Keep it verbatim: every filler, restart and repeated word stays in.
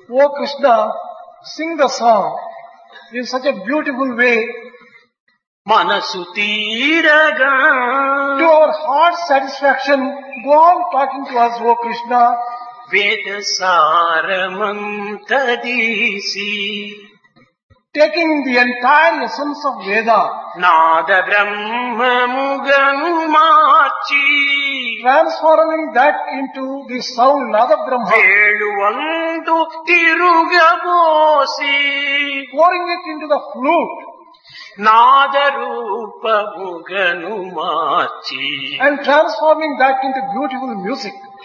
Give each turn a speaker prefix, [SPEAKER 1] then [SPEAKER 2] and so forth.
[SPEAKER 1] O Krishna, sing the song in such a beautiful way
[SPEAKER 2] మనసు తీరగా
[SPEAKER 1] to our heart's satisfaction. Go on talking to us, O Krishna.
[SPEAKER 2] వేద సారమంతదీసి
[SPEAKER 1] Taking the entire essence of Veda,
[SPEAKER 2] Nada బ్రహ్మముగను March
[SPEAKER 1] transforming that into the sound Nada Brahma,
[SPEAKER 2] వేళువందు తిరుగబోసి
[SPEAKER 1] pouring it into the flute
[SPEAKER 2] Nada రూపముగను March
[SPEAKER 1] and transforming that into beautiful music.